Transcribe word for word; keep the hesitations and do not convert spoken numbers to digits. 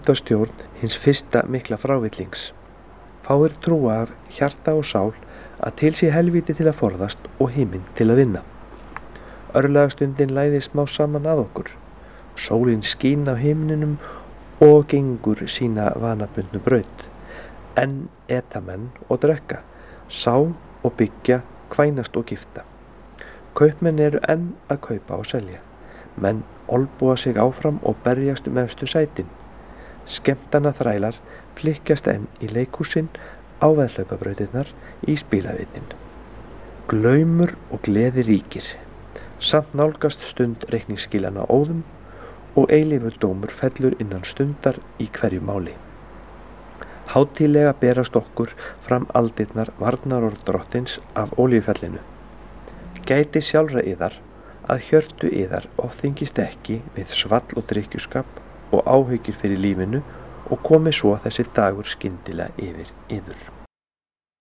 undan stjórn hins fyrsta mikla frávillings. Fáir trúa af hjarta og sál að til sé helvíti til að forðast og himinn til að vinna. Örlagastundin læðir smá saman að okkur. Sólin skín á himninum og gengur sína vanabundnu braut. Enn eta menn og drekka, sá og byggja, kvænast og gifta. Kaupmenn eru enn að kaupa og selja. Menn olbúa sig áfram og berjast um efstu sætin. Skemmtana þrælar flykkjast enn í leikhúsin, á veðhlaupabrautirnar, í spílavitin. Glaumur og gleði ríkir. Samt nálgast stund reikningsskilana óðum og eilífur dómur fellur innan stundar í hverju máli. Hátíðlega berast okkur fram aldirnar varnarorð drottins af olíufellinu. Gæti sjálfra yðar að hjörtu yðar ofþyngist ekki við svall og drykkjuskap og áhyggjur fyrir lífinu og komi svo þessi dagur skyndilega yfir yður.